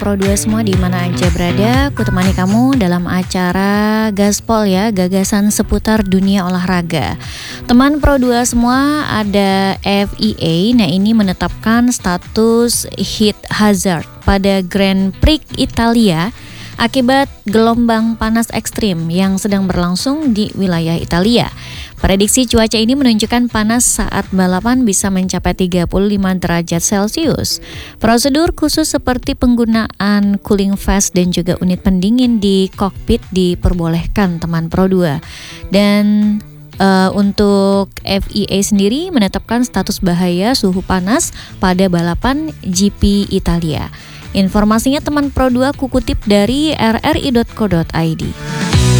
Pro 2 semua di mana aja berada, aku temani kamu dalam acara Gaspol ya, gagasan seputar dunia olahraga. Teman Pro 2 semua, ada FIA, nah ini menetapkan status heat hazard pada Grand Prix Italia akibat gelombang panas ekstrim yang sedang berlangsung di wilayah Italia. Prediksi cuaca ini menunjukkan panas saat balapan bisa mencapai 35 derajat Celcius. Prosedur khusus seperti penggunaan cooling vest dan juga unit pendingin di kokpit diperbolehkan teman Pro 2. Dan untuk FIA sendiri menetapkan status bahaya suhu panas pada balapan GP Italia. Informasinya teman Pro 2 aku kutip dari rri.co.id.